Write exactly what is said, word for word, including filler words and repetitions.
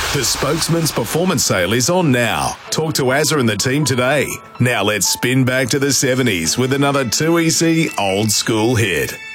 The Spokesman's performance sale is on now. Talk to Azza and the team today. Now let's spin back to the seventies with another two E C old school hit.